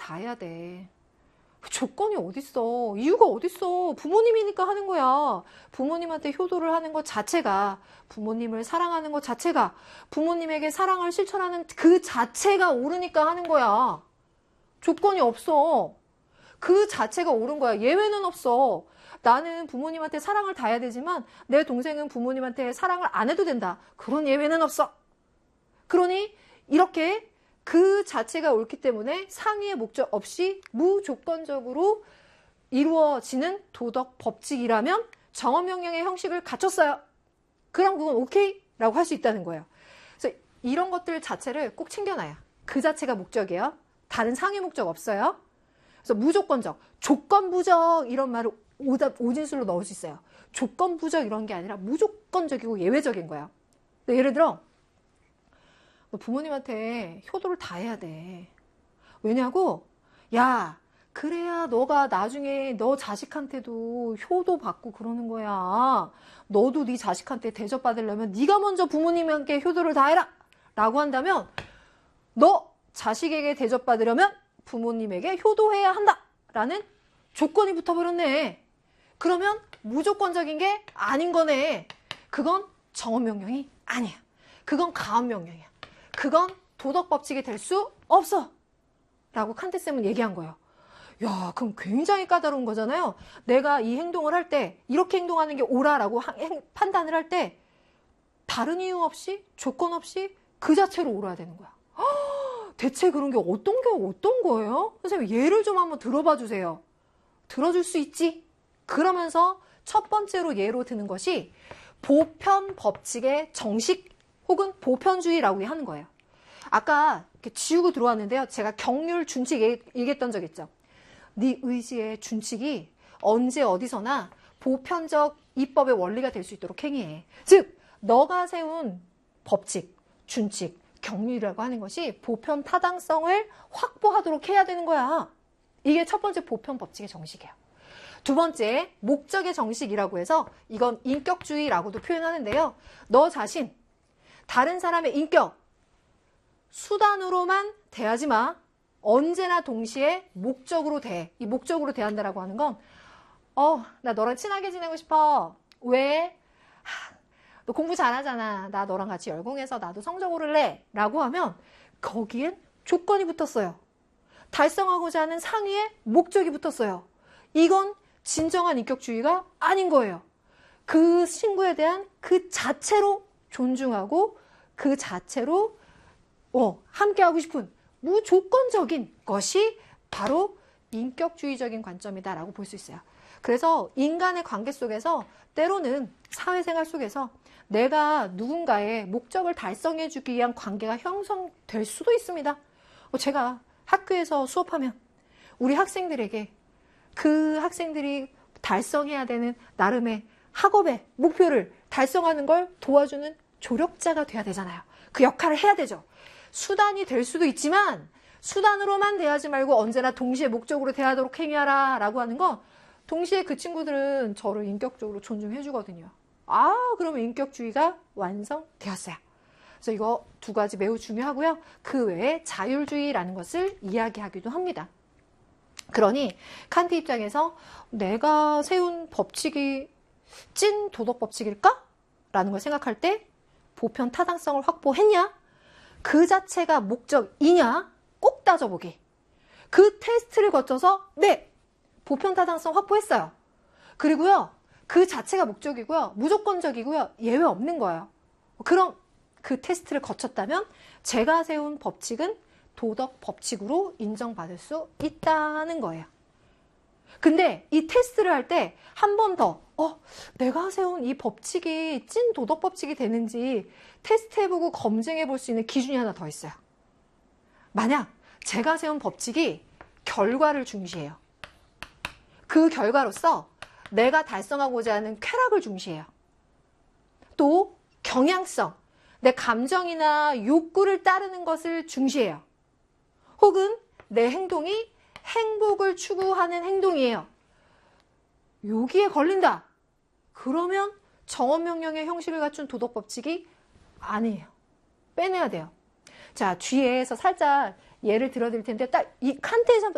다해야 돼. 조건이 어딨어. 이유가 어딨어. 부모님이니까 하는 거야. 부모님한테 효도를 하는 것 자체가, 부모님을 사랑하는 것 자체가, 부모님에게 사랑을 실천하는 그 자체가 옳으니까 하는 거야. 조건이 없어. 그 자체가 옳은 거야. 예외는 없어. 나는 부모님한테 사랑을 다해야 되지만 내 동생은 부모님한테 사랑을 안 해도 된다. 그런 예외는 없어. 그러니 이렇게 그 자체가 옳기 때문에 상위의 목적 없이 무조건적으로 이루어지는 도덕 법칙이라면 정언명령의 형식을 갖췄어요. 그럼 그건 오케이? 라고 할 수 있다는 거예요. 그래서 이런 것들 자체를 꼭 챙겨놔요. 그 자체가 목적이에요. 다른 상위 목적 없어요. 그래서 무조건적, 조건부적 이런 말을 오진술로 넣을 수 있어요. 조건부적 이런 게 아니라 무조건적이고 예외적인 거예요. 예를 들어 너 부모님한테 효도를 다 해야 돼. 왜냐고? 야, 그래야 너가 나중에 너 자식한테도 효도 받고 그러는 거야. 너도 네 자식한테 대접받으려면 네가 먼저 부모님께 효도를 다 해라. 라고 한다면 너 자식에게 대접받으려면 부모님에게 효도해야 한다. 라는 조건이 붙어버렸네. 그러면 무조건적인 게 아닌 거네. 그건 정언명령이 아니야. 그건 가언명령이야. 그건 도덕법칙이 될 수 없어. 라고 칸트쌤은 얘기한 거예요. 야, 그럼 굉장히 까다로운 거잖아요. 내가 이 행동을 할 때, 이렇게 행동하는 게 옳아라고 판단을 할 때, 다른 이유 없이, 조건 없이 그 자체로 옳아야 되는 거야. 대체 그런 게 어떤 거예요? 선생님, 예를 좀 한번 들어봐 주세요. 들어줄 수 있지? 그러면서 첫 번째로 예로 드는 것이 보편 법칙의 정식 혹은 보편주의라고 하는 거예요. 아까 이렇게 지우고 들어왔는데요. 제가 경률 준칙 얘기했던 적 있죠. 네 의지의 준칙이 언제 어디서나 보편적 입법의 원리가 될 수 있도록 행위해. 즉, 너가 세운 법칙, 준칙, 경률이라고 하는 것이 보편 타당성을 확보하도록 해야 되는 거야. 이게 첫 번째 보편 법칙의 정식이에요. 두 번째, 목적의 정식이라고 해서 이건 인격주의라고도 표현하는데요. 너 자신, 다른 사람의 인격, 수단으로만 대하지 마. 언제나 동시에 목적으로 대해. 이 목적으로 대한다라고 하는 건 나 너랑 친하게 지내고 싶어. 왜? 너 공부 잘하잖아. 나 너랑 같이 열공해서 나도 성적 오를래. 라고 하면 거기엔 조건이 붙었어요. 달성하고자 하는 상위의 목적이 붙었어요. 이건 진정한 인격주의가 아닌 거예요. 그 친구에 대한 그 자체로 존중하고 그 자체로 함께하고 싶은 무조건적인 것이 바로 인격주의적인 관점이다라고 볼 수 있어요. 그래서 인간의 관계 속에서 때로는 사회생활 속에서 내가 누군가의 목적을 달성해주기 위한 관계가 형성될 수도 있습니다. 제가 학교에서 수업하면 우리 학생들에게 그 학생들이 달성해야 되는 나름의 학업의 목표를 달성하는 걸 도와주는 조력자가 돼야 되잖아요. 그 역할을 해야 되죠. 수단이 될 수도 있지만 수단으로만 대하지 말고 언제나 동시에 목적으로 대하도록 행위하라 라고 하는 건 동시에 그 친구들은 저를 인격적으로 존중해 주거든요. 그러면 인격주의가 완성되었어요. 그래서 이거 두 가지 매우 중요하고요. 그 외에 자율주의라는 것을 이야기하기도 합니다. 그러니 칸트 입장에서 내가 세운 법칙이 찐 도덕 법칙일까? 라는 걸 생각할 때 보편 타당성을 확보했냐? 그 자체가 목적이냐? 꼭 따져보기. 그 테스트를 거쳐서 네! 보편 타당성 확보했어요. 그리고요. 그 자체가 목적이고요. 무조건적이고요. 예외 없는 거예요. 그럼 그 테스트를 거쳤다면 제가 세운 법칙은 도덕 법칙으로 인정받을 수 있다는 거예요. 근데 이 테스트를 할 때 한 번 더 내가 세운 이 법칙이 찐 도덕 법칙이 되는지 테스트해보고 검증해볼 수 있는 기준이 하나 더 있어요. 만약 제가 세운 법칙이 결과를 중시해요. 그 결과로서 내가 달성하고자 하는 쾌락을 중시해요. 또 경향성, 내 감정이나 욕구를 따르는 것을 중시해요. 혹은 내 행동이 행복을 추구하는 행동이에요. 여기에 걸린다. 그러면 정언명령의 형식을 갖춘 도덕법칙이 아니에요. 빼내야 돼요. 자, 뒤에서 살짝 예를 들어드릴 텐데 딱 이 칸트에서